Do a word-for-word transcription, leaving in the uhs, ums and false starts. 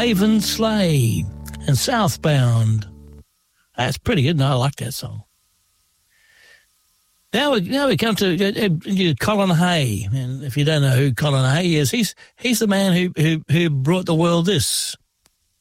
Raven Sleigh and Southbound. That's pretty good, and I like that song. Now we, now we come to uh, uh, Colin Hay, and if you don't know who Colin Hay is, he's he's the man who who, who brought the world this.